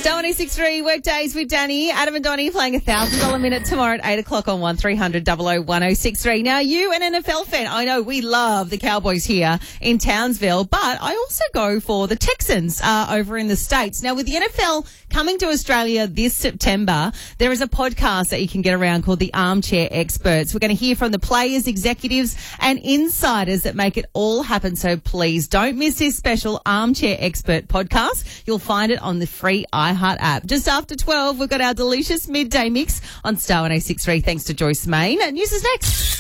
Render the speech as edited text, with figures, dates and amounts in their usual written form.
Star 106.3 Workdays with Danny. Adam and Donnie playing $1,000 minute tomorrow at 8 o'clock on 1300 001063. Now, you an NFL fan, I know we love the Cowboys here in Townsville, but I also go for the Texans over in the States. Now, with the NFL coming to Australia this September, there is a podcast that you can get around called The Armchair Experts. We're going to hear from the players, executives and insiders that make it all happen. So please don't miss this special Armchair Expert podcast. You'll find it on the free iHeart app. Just after 12, we've got our delicious midday mix on Star 106.3. Thanks to Joyce Main. News is next.